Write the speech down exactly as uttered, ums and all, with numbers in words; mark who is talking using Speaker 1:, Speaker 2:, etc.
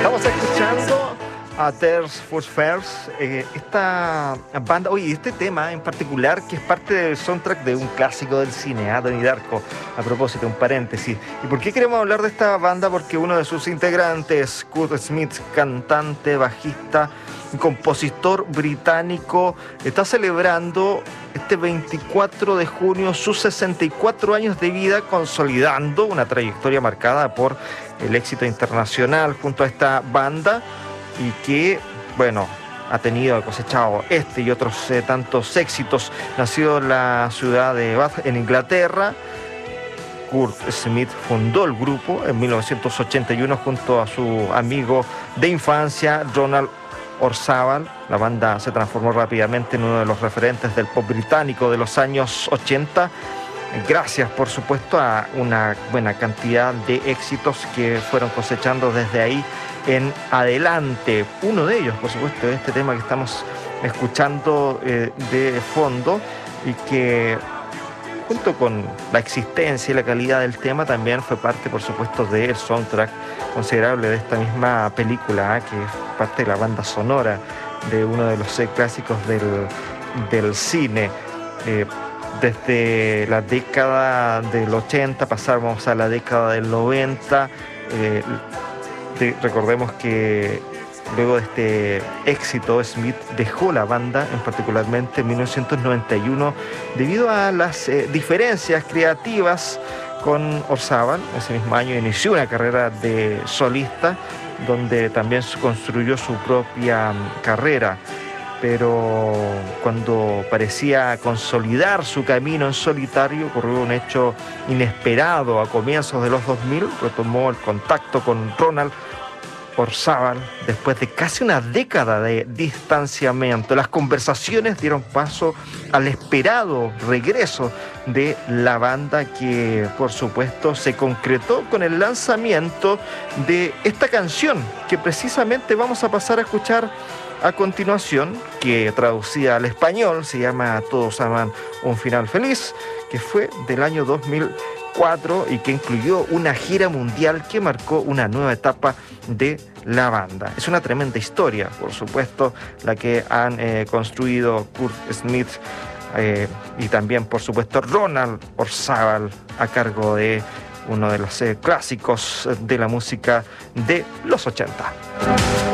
Speaker 1: Estamos escuchando a Tears for Fears, eh, esta banda, oye, este tema en particular que es parte del soundtrack de un clásico del cine, ¿eh? Donnie Darko. A propósito, un paréntesis. ¿Y por qué queremos hablar de esta banda? Porque uno de sus integrantes, Kurt Smith, cantante, bajista, compositor británico, está celebrando este veinticuatro de junio sus sesenta y cuatro años de vida, consolidando una trayectoria marcada por el éxito internacional junto a esta banda y que, bueno, ha tenido, cosechado este y otros eh, tantos éxitos. Nació en la ciudad de Bath, en Inglaterra. Kurt Smith fundó el grupo en mil novecientos ochenta y uno junto a su amigo de infancia, Ronald Orzabal. La banda se transformó rápidamente en uno de los referentes del pop británico de los años ochenta, gracias por supuesto a una buena cantidad de éxitos que fueron cosechando desde ahí en adelante. Uno de ellos, por supuesto, es este tema que estamos escuchando eh, de fondo, y que junto con la existencia y la calidad del tema también fue parte, por supuesto, del soundtrack considerable de esta misma película, ¿eh? que es parte de la banda sonora de uno de los eh, clásicos del, del cine. Eh, desde la década del ochenta pasamos a la década del noventa. Eh, de, recordemos que luego de este éxito, Smith dejó la banda, en particularmente en mil novecientos noventa y uno, debido a las eh, diferencias creativas con Orzabal. Ese mismo año inició una carrera de solista, donde también construyó su propia carrera. Pero cuando parecía consolidar su camino en solitario, ocurrió un hecho inesperado. A comienzos de los dos mil retomó el contacto con Ronald Orzabal después de casi una década de distanciamiento. Las conversaciones dieron paso al esperado regreso de la banda, que por supuesto se concretó con el lanzamiento de esta canción que precisamente vamos a pasar a escuchar a continuación, que traducida al español se llama Todos aman un final feliz, que fue del año dos mil cuatro y que incluyó una gira mundial que marcó una nueva etapa de la banda. Es una tremenda historia, por supuesto, la que han eh, construido Kurt Smith eh, y también, por supuesto, Ronald Orzabal, a cargo de uno de los eh, clásicos de la música de los ochenta.